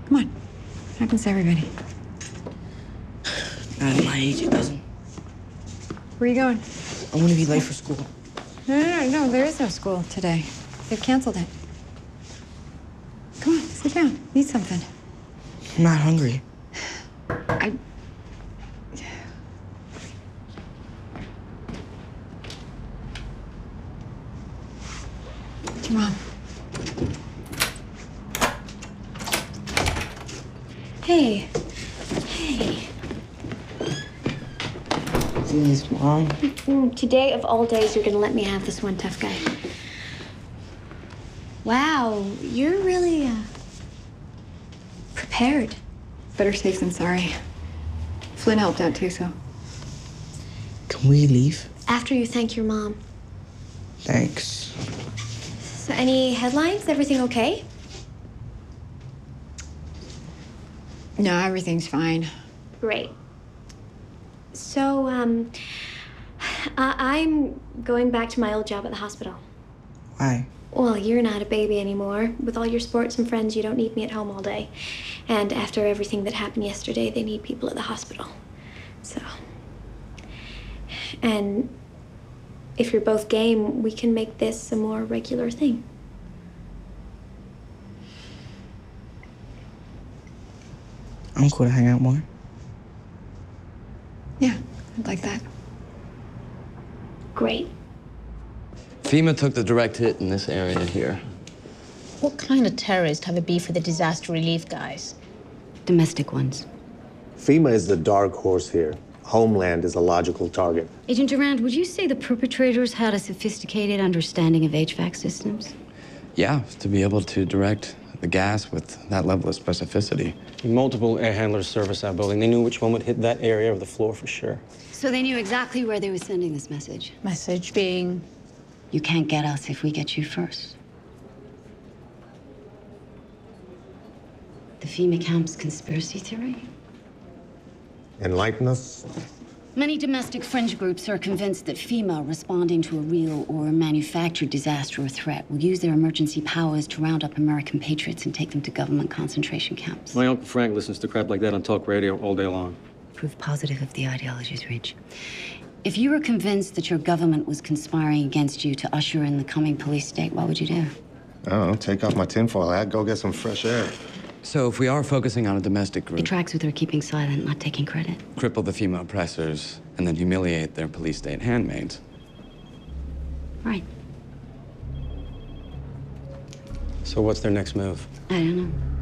Come on. Happens to everybody. Not at my age, it doesn't. Where are you going? I want to be late for school. No, there is no school today. They've canceled it. Come on, sit down. Eat something. I'm not hungry. It's your mom. Hey. Hey. Please, Mom. Today of all days, you're gonna let me have this one tough guy. Wow, you're really, prepared. Better safe than sorry. Flynn helped out too, so. Can we leave? After you thank your mom. Thanks. So any headlines? Everything okay? No, everything's fine. Great. So, I'm going back to my old job at the hospital. Why? Well, you're not a baby anymore. With all your sports and friends, you don't need me at home all day. And after everything that happened yesterday, they need people at the hospital. So. And if you're both game, we can make this a more regular thing. I'm cool to hang out more. Yeah, I'd like that. Great. FEMA took the direct hit in this area here. What kind of terrorists have a beef with the disaster relief guys? Domestic ones. FEMA is the dark horse here. Homeland is a logical target. Agent Durand, would you say the perpetrators had a sophisticated understanding of HVAC systems? Yeah, to be able to direct the gas with that level of specificity. Multiple air handlers service our building. They knew which one would hit that area of the floor for sure. So they knew exactly where they were sending this message. Message being? You can't get us if we get you first. The FEMA camp's conspiracy theory? Enlighten us. Many domestic fringe groups are convinced that FEMA, responding to a real or manufactured disaster or threat, will use their emergency powers to round up American patriots and take them to government concentration camps. My Uncle Frank listens to crap like that on talk radio all day long. Proof positive of the ideology's reach. If you were convinced that your government was conspiring against you to usher in the coming police state, what would you do? I don't know, take off my tinfoil hat, go get some fresh air. So if we are focusing on a domestic group, It tracks with their keeping silent, not taking credit. cripple the FEMA oppressors, and then humiliate their police state handmaids. Right. So what's their next move? I don't know.